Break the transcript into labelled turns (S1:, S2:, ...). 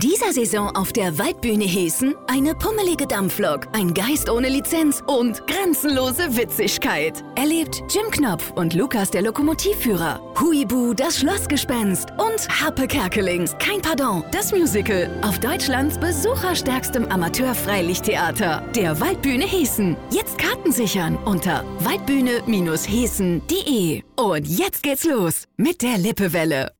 S1: dieser Saison auf der Waldbühne Hessen eine pummelige Dampflok, ein Geist ohne Lizenz und grenzenlose Witzigkeit. Erlebt Jim Knopf und Lukas der Lokomotivführer, Huibu das Schlossgespenst und Harpe Kerkeling, kein Pardon, das Musical auf Deutschlands besucherstärkstem Amateur-Freilichttheater, der Waldbühne Hessen. Jetzt Karten sichern unter waldbühne-hessen.de. Und jetzt geht's los mit der Lippewelle.